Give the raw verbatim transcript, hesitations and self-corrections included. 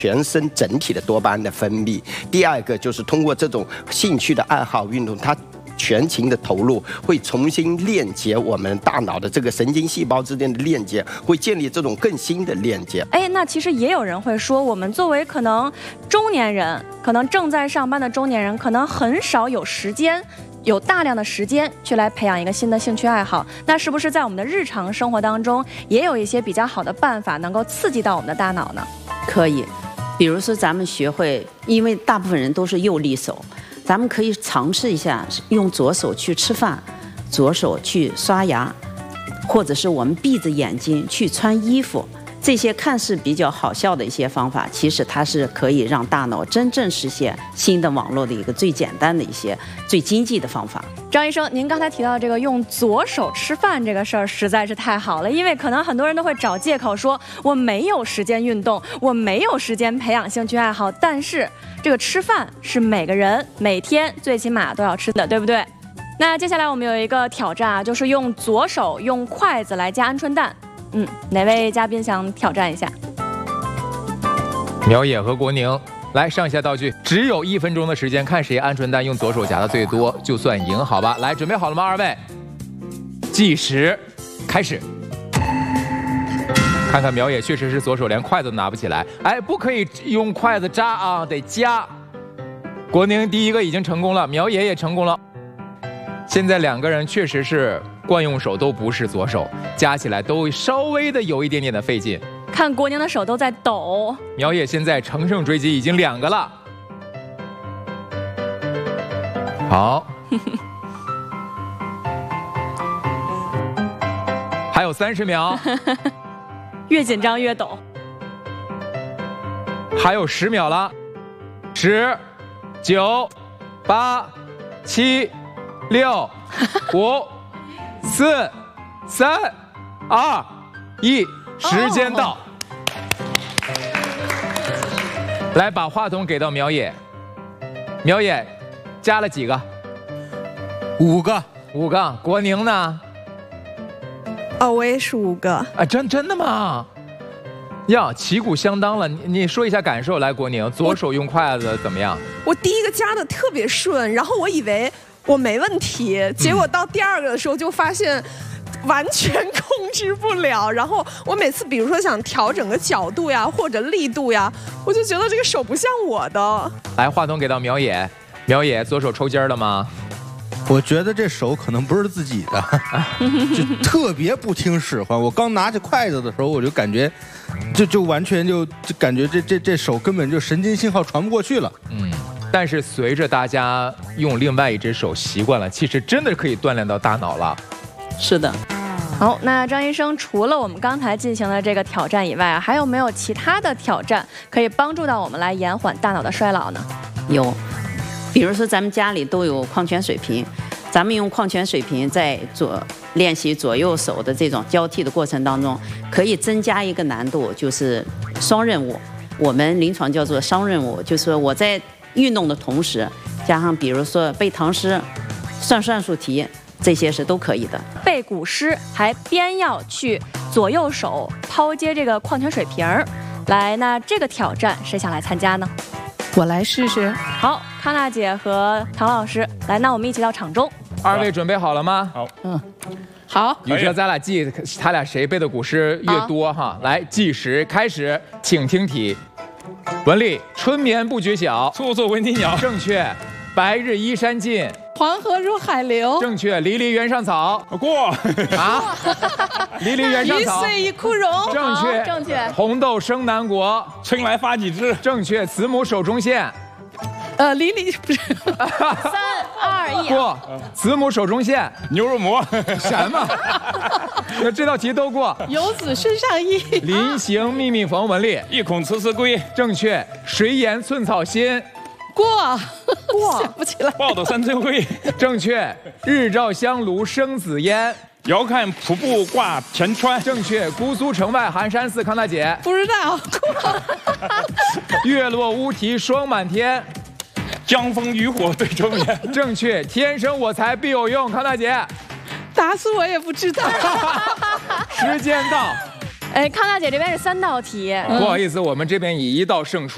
全身整体的多巴胺的分泌。第二个就是通过这种兴趣的爱好运动，它全情的投入，会重新链接我们大脑的这个神经细胞之间的链接，会建立这种更新的链接。 哎，那其实也有人会说，我们作为可能中年人，可能正在上班的中年人，可能很少有时间。有大量的时间去来培养一个新的兴趣爱好，那是不是在我们的日常生活当中也有一些比较好的办法能够刺激到我们的大脑呢？ 可以，比如说咱们学会，因为大部分人都是右利手，咱们可以尝试一下用左手去吃饭，左手去刷牙，或者是我们闭着眼睛去穿衣服。这些看似比较好笑的一些方法，其实它是可以让大脑真正实现新的网络的一个最简单的一些最经济的方法。 张医生，您刚才提到这个用左手吃饭这个事儿实在是太好了，因为可能很多人都会找借口说我没有时间运动，我没有时间培养兴趣爱好，但是这个吃饭是每个人每天最起码都要吃的，对不对？那接下来我们有一个挑战啊，就是用左手用筷子来夹鹌鹑蛋。嗯，哪位嘉宾想挑战一下？ 苗野和国宁，来上下道具，只有一分钟的时间，看谁鹌鹑蛋用左手夹的最多，就算赢，好吧？来，准备好了吗，二位？计时，开始。看看苗野确实是左手连筷子都拿不起来，哎，不可以用筷子扎啊，得夹。国宁第一个已经成功了，苗野也成功了。现在两个人确实是惯用手都不是左手，加起来都稍微的有一点点的费劲。 看国宁的手都在抖。 苗野现在乘胜追击，已经两个了。好，还有三十秒。 越紧张越抖。 还有十秒了，十、九、八、七、六、五、四、三、二、一，时间到。来，把话筒给到苗野。苗野，加了几个？ 五个。 五个。国宁呢？ 哦，我也是五个。 啊，真真的吗？呀，旗鼓相当了。你你说一下感受，来，国宁，左手用筷子怎么样？ 我第一个夹的特别顺，然后我以为我没问题，结果到第二个的时候就发现完全控制不了。然后我每次比如说想调整个角度呀，或者力度呀，我就觉得这个手不像我的。 来，话筒给到苗野。苗野，左手抽筋了吗？ 我觉得这手可能不是自己的，就特别不听使唤。我刚拿起筷子的时候，我就感觉，就就完全就就感觉这这这手根本就神经信号传不过去了。 嗯，但是随着大家用另外一只手习惯了，其实真的可以锻炼到大脑了。 是的。 好，那张医生，除了我们刚才进行的这个挑战以外啊，还有没有其他的挑战可以帮助到我们来延缓大脑的衰老呢？ 有。比如说咱们家里都有矿泉水瓶，咱们用矿泉水瓶在左练习左右手的这种交替的过程当中，可以增加一个难度，就是双任务。我们临床叫做双任务，就是说我在运动的同时，加上比如说背唐诗、算算术题，这些是都可以的。 背古诗还边要去左右手抛接这个矿泉水瓶儿，来，那这个挑战谁想来参加呢？ 我来试试。 好，康娜姐和唐老师，来，那我们一起到场中。 二位准备好了吗？ 好，嗯，好。 宇哲，咱俩记，他俩谁背的古诗越多哈？来，计时开始，请听题。文丽，春眠不觉晓， 处处闻啼鸟。 正确。白日依山尽， 黄河入海流。 正确。离离原上草。 过。 啊？离离原上草。 鱼水已枯荣。 正确。 正确。 红豆生南国。 春来发几枝。 正确。子母手中线。 呃，离离不是。 三二一。 过。子母手中线。 牛肉馍。 什么？那这道题都过。 游子身上衣。 临行密密缝，文丽。 一孔迟迟归。 正确。谁言寸草心。 过。 过。 想不起来。 报得三春晖。 正确。日照香炉生紫烟。 遥看瀑布挂前川。 正确。姑苏城外寒山寺，康大姐。 不知道。过。 月落乌啼霜满天。 江枫渔火对中原。 正确。天生我材必有用，康大姐。 打死我也不知道。 时间到。 哎，康大姐这边是三道题。 不好意思，我们这边以一道胜出。